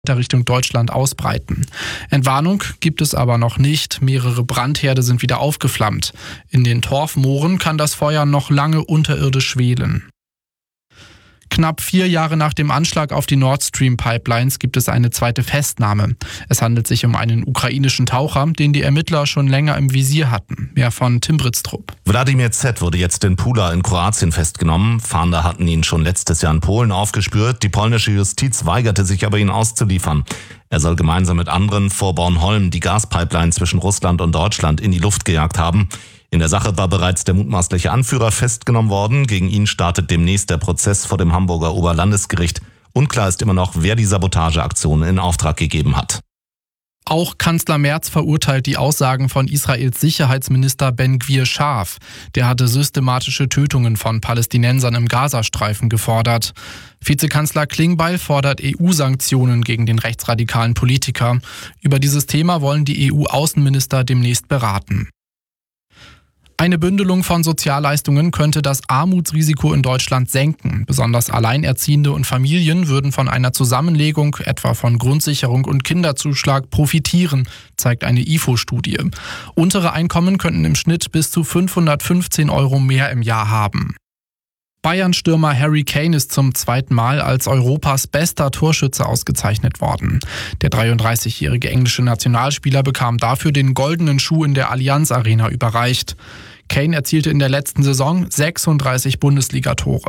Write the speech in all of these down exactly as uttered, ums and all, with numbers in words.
Richtung Deutschland ausbreiten. Entwarnung gibt es aber noch nicht. Mehrere Brandherde sind wieder aufgeflammt. In den Torfmooren kann das Feuer noch lange unterirdisch schwelen. Knapp vier Jahre nach dem Anschlag auf die Nord Stream Pipelines gibt es eine zweite Festnahme. Es handelt sich um einen ukrainischen Taucher, den die Ermittler schon länger im Visier hatten. Mehr von Tim Britztrup. Wladimir Z. wurde jetzt in Pula in Kroatien festgenommen. Fahnder hatten ihn schon letztes Jahr in Polen aufgespürt. Die polnische Justiz weigerte sich aber, ihn auszuliefern. Er soll gemeinsam mit anderen vor Bornholm die Gaspipeline zwischen Russland und Deutschland in die Luft gejagt haben. In der Sache war bereits der mutmaßliche Anführer festgenommen worden. Gegen ihn startet demnächst der Prozess vor dem Hamburger Oberlandesgericht. Unklar ist immer noch, wer die Sabotageaktion in Auftrag gegeben hat. Auch Kanzler Merz verurteilt die Aussagen von Israels Sicherheitsminister Ben-Gvir scharf. Der hatte systematische Tötungen von Palästinensern im Gazastreifen gefordert. Vizekanzler Klingbeil fordert E U-Sanktionen gegen den rechtsradikalen Politiker. Über dieses Thema wollen die E U-Außenminister demnächst beraten. Eine Bündelung von Sozialleistungen könnte das Armutsrisiko in Deutschland senken. Besonders Alleinerziehende und Familien würden von einer Zusammenlegung, etwa von Grundsicherung und Kinderzuschlag, profitieren, zeigt eine I F O-Studie. Untere Einkommen könnten im Schnitt bis zu fünfhundertfünfzehn Euro mehr im Jahr haben. Bayern-Stürmer Harry Kane ist zum zweiten Mal als Europas bester Torschütze ausgezeichnet worden. Der dreiunddreißigjährige englische Nationalspieler bekam dafür den goldenen Schuh in der Allianz Arena überreicht. Kane erzielte in der letzten Saison sechsunddreißig Bundesligatore.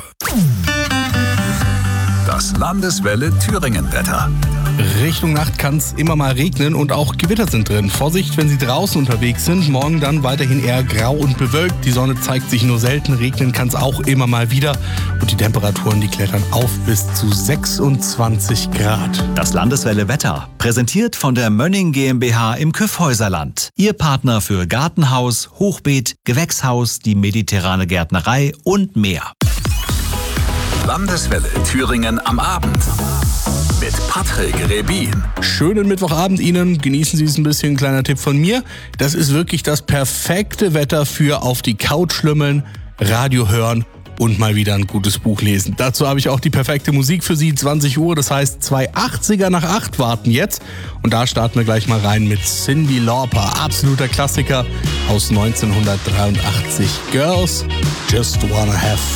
Das Landeswelle Thüringen-Wetter. Richtung Nacht kann es immer mal regnen und auch Gewitter sind drin. Vorsicht, wenn Sie draußen unterwegs sind. Morgen dann weiterhin eher grau und bewölkt. Die Sonne zeigt sich nur selten. Regnen kann es auch immer mal wieder. Und die Temperaturen, die klettern auf bis zu sechsundzwanzig Grad. Das Landeswelle Wetter. Präsentiert von der Mönning GmbH im Kyffhäuserland. Ihr Partner für Gartenhaus, Hochbeet, Gewächshaus, die mediterrane Gärtnerei und mehr. Landeswelle Thüringen am Abend. Mit Patrick Rebin. Schönen Mittwochabend Ihnen. Genießen Sie es ein bisschen. Kleiner Tipp von mir. Das ist wirklich das perfekte Wetter für auf die Couch schlümmeln, Radio hören und mal wieder ein gutes Buch lesen. Dazu habe ich auch die perfekte Musik für Sie. zwanzig Uhr, das heißt zwei achtziger nach acht warten jetzt. Und da starten wir gleich mal rein mit Cyndi Lauper. Absoluter Klassiker aus neunzehnhundertdreiundachtzig. Girls Just Wanna Have